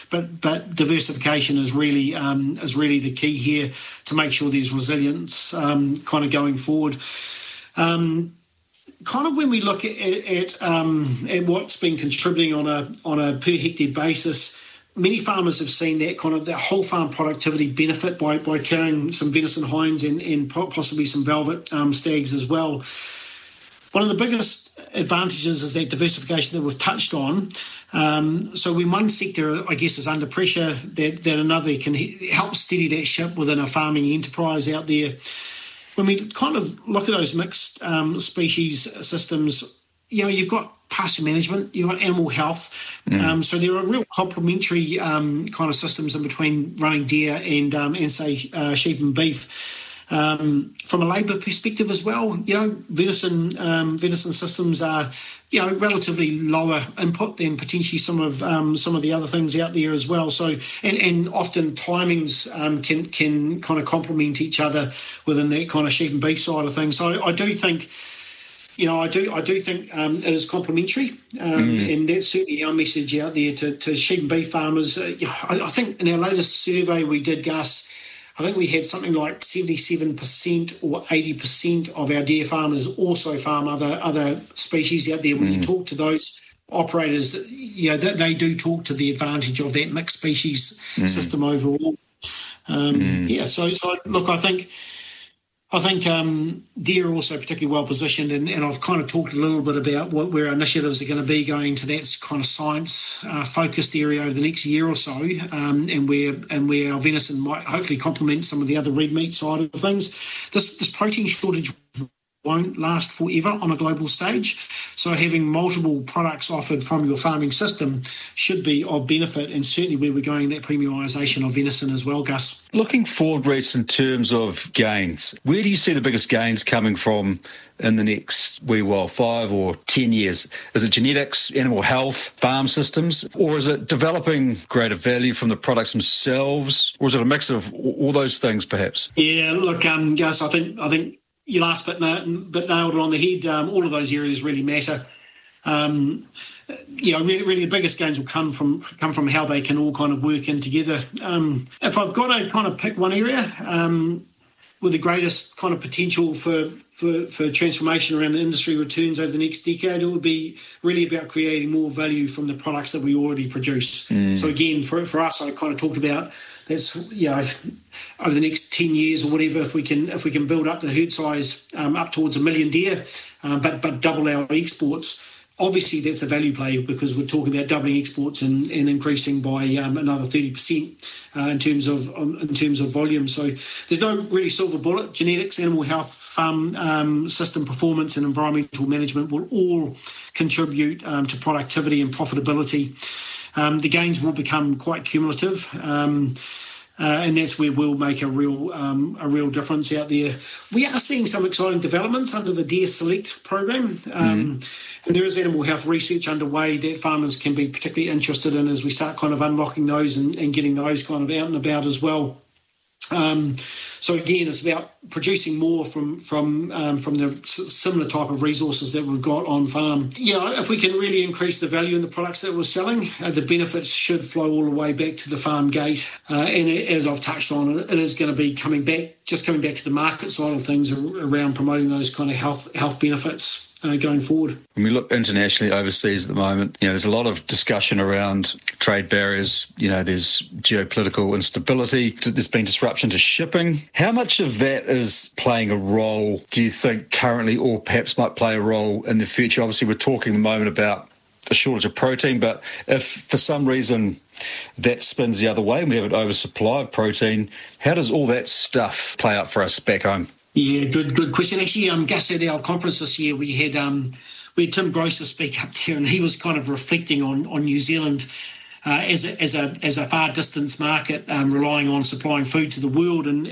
but diversification is really the key here to make sure there's resilience kind of going forward. Kind of when we look at what's been contributing on a per hectare basis, many farmers have seen that kind of that whole farm productivity benefit by carrying some venison hinds and possibly some velvet stags as well. One of the biggest advantages is that diversification that we've touched on. So when one sector, I guess, is under pressure, that another can help steady that ship within a farming enterprise out there. When we kind of look at those mixed species systems, you've got pasture management, you've got animal health. So there are real complementary kind of systems in between running deer and say sheep and beef. From a labour perspective as well, venison systems are relatively lower input than potentially some of the other things out there as well. So and often timings can kind of complement each other within that kind of sheep and beef side of things. So I do think. I do think it is complementary, and that's certainly our message out there to sheep and beef farmers. I think in our latest survey we did, Gus, I think we had something like 77% or 80% of our deer farmers also farm other species out there. When you talk to those operators, they do talk to the advantage of that mixed species system overall. So look, I think deer are also particularly well positioned, and I've kind of talked a little bit about where our initiatives are going to be going to that kind of science focused area over the next year or so, and where our venison might hopefully complement some of the other red meat side of things. This protein shortage won't last forever on a global stage. So having multiple products offered from your farming system should be of benefit, and certainly where we're going, that premiumisation of venison as well, Gus. Looking forward, Reece, in terms of gains, where do you see the biggest gains coming from in the next 5 or 10 years? Is it genetics, animal health, farm systems, or is it developing greater value from the products themselves, or is it a mix of all those things perhaps? Yeah, look, Gus, I think your last bit nailed it on the head. All of those areas really matter. Really the biggest gains will come from how they can all kind of work in together. If I've got to kind of pick one area with the greatest kind of potential for transformation around the industry returns over the next decade, it would be really about creating more value from the products that we already produce. So again, for us, I kind of talked about that's over the next 10 years or whatever, if we can build up the herd size up towards 1 million deer, but double our exports. Obviously, that's a value play because we're talking about doubling exports and increasing by another 30% in terms of volume. So there's no really silver bullet. Genetics, animal health, farm system performance, and environmental management will all contribute to productivity and profitability. The gains will become quite cumulative. And that's where we'll make a real difference out there. We are seeing some exciting developments under the Deer Select program. And there is animal health research underway that farmers can be particularly interested in as we start kind of unlocking those and getting those kind of out and about as well. So again, it's about producing more from the similar type of resources that we've got on farm. If we can really increase the value in the products that we're selling, the benefits should flow all the way back to the farm gate. And as I've touched on, it is going to be coming back to the market side of things around promoting those kind of health benefits. Going forward. When we look internationally, overseas at the moment, there's a lot of discussion around trade barriers. There's geopolitical instability. There's been disruption to shipping. How much of that is playing a role, do you think, currently, or perhaps might play a role in the future? Obviously, we're talking at the moment about a shortage of protein, but if for some reason that spins the other way and we have an oversupply of protein, how does all that stuff play out for us back home? Yeah, good question. Actually, Gus, at our conference this year, we had Tim Grosser speak up there, and he was kind of reflecting on New Zealand as a far distance market, relying on supplying food to the world. And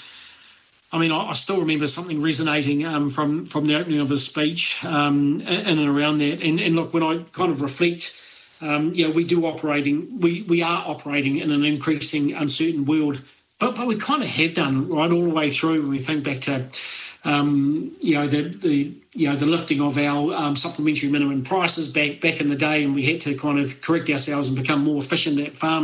I mean, I still remember something resonating from the opening of his speech in and around that. And look, when I kind of reflect, we are operating in an increasing uncertain world. But we kind of have done right all the way through when we think back to the lifting of our supplementary minimum prices back in the day, and we had to kind of correct ourselves and become more efficient at farming.